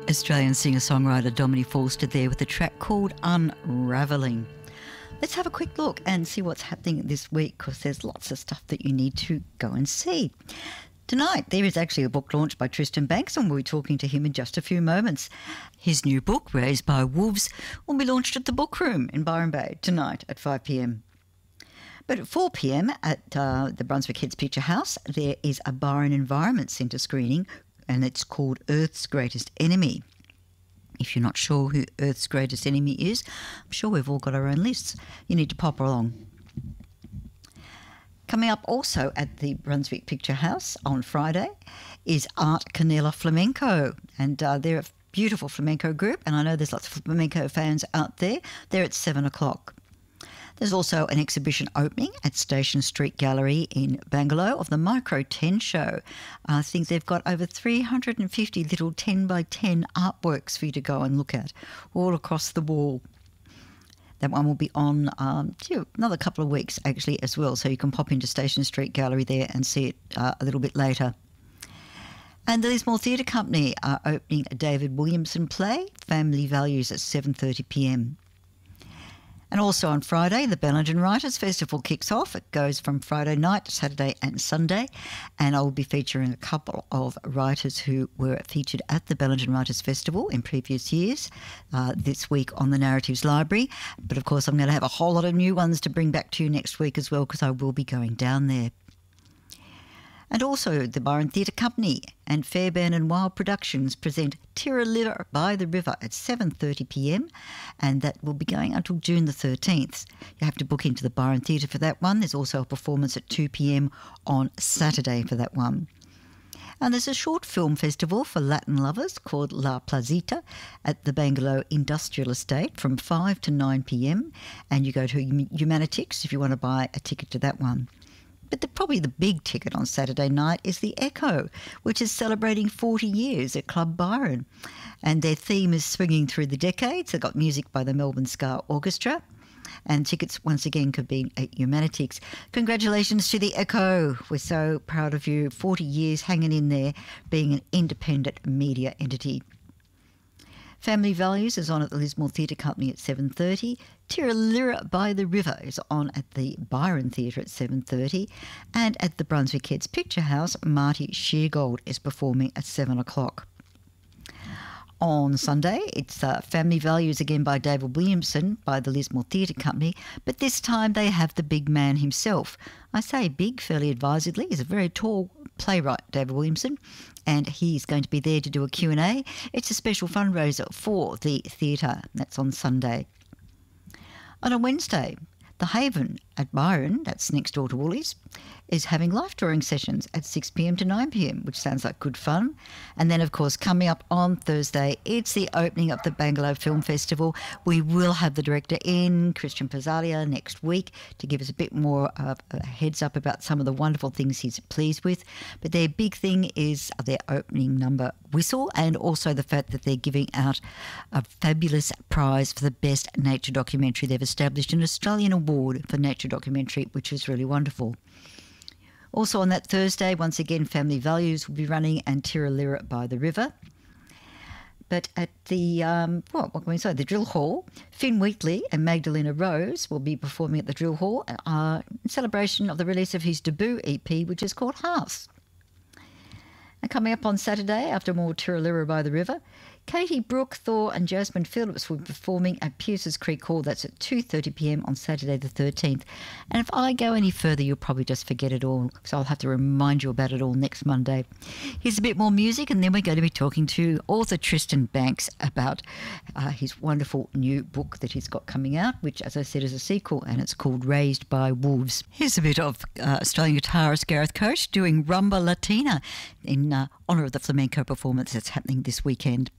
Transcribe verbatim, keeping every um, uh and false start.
Australian singer-songwriter Dominic Forster there with a track called Unravelling. Let's have a quick look and see what's happening this week, because there's lots of stuff that you need to go and see. Tonight, there is actually a book launch by Tristan Banks, and we'll be talking to him in just a few moments. His new book, Raised by Wolves, will be launched at the Book Room in Byron Bay tonight at five p m. But at four p m at uh, the Brunswick Heads Picture House, there is a Byron Environment Centre screening, and it's called Earth's Greatest Enemy. If you're not sure who Earth's Greatest Enemy is, I'm sure we've all got our own lists. You need to pop along. Coming up also at the Brunswick Picture House on Friday is Art Canela Flamenco, and uh, they're a beautiful flamenco group, and I know there's lots of flamenco fans out there. They're at seven o'clock. There's also an exhibition opening at Station Street Gallery in Bangalore of the Micro ten show. I think they've got over three hundred fifty little ten by ten artworks for you to go and look at all across the wall. That one will be on um, another couple of weeks actually as well, so you can pop into Station Street Gallery there and see it uh, a little bit later. And the Lismore Theatre Company are opening a David Williamson play, Family Values, at seven thirty p m. And also on Friday, the Bellingen Writers Festival kicks off. It goes from Friday night to Saturday and Sunday, and I will be featuring a couple of writers who were featured at the Bellingen Writers Festival in previous years uh, this week on the Narratives Library. But of course, I'm going to have a whole lot of new ones to bring back to you next week as well, because I will be going down there. And also the Byron Theatre Company and Fairbairn and Wild Productions present Tirralira by the River at seven thirty p m, and that will be going until June the thirteenth. You have to book into the Byron Theatre for that one. There's also a performance at two p m on Saturday for that one. And there's a short film festival for Latin lovers called La Placita at the Bangalore Industrial Estate from five to nine p m, and you go to Humanitix if you want to buy a ticket to that one. But the, probably the big ticket on Saturday night is the Echo, which is celebrating forty years at Club Byron. And their theme is Swinging Through the Decades. They've got music by the Melbourne Ska Orchestra. And tickets, once again, could be at Humanitix. Congratulations to the Echo. We're so proud of you. forty years hanging in there, being an independent media entity. Family Values is on at the Lismore Theatre Company at seven thirty. Tirralira by the River is on at the Byron Theatre at seven thirty. And at the Brunswick Heads Picture House, Marty Sheargold is performing at seven o'clock. On Sunday, it's uh, Family Values again by David Williamson by the Lismore Theatre Company, but this time they have the big man himself. I say big fairly advisedly. He's a very tall playwright, David Williamson, and he's going to be there to do a Q and A. It's a special fundraiser for the theatre. That's on Sunday. On a Wednesday, the Haven at Byron, that's next door to Woolies, is having live touring sessions at six p m to nine p m, which sounds like good fun. And then, of course, coming up on Thursday, it's the opening of the Bangalore Film Festival. We will have the director in, Christian Pazzalia, next week to give us a bit more of a heads up about some of the wonderful things he's pleased with. But their big thing is their opening number, Whistle, and also the fact that they're giving out a fabulous prize for the best nature documentary. They've established an Australian award for nature documentary, which is really wonderful. Also on that Thursday, once again, Family Values will be running and Tirralira by the River. But at the, um, what, what can we say, the Drill Hall, Finn Wheatley and Magdalena Rose will be performing at the Drill Hall uh, in celebration of the release of his debut E P, which is called Hearths. And coming up on Saturday, after more Tirralira by the River, Katie Brooke, Thor and Jasmine Phillips will be performing at Pierces Creek Hall. That's at two thirty p m on Saturday the thirteenth. And if I go any further, you'll probably just forget it all, so I'll have to remind you about it all next Monday. Here's a bit more music, and then we're going to be talking to author Tristan Banks about uh, his wonderful new book that he's got coming out, which, as I said, is a sequel, and it's called Raised by Wolves. Here's a bit of uh, Australian guitarist Gareth Koch doing Rumba Latina in uh, honour of the flamenco performance that's happening this weekend.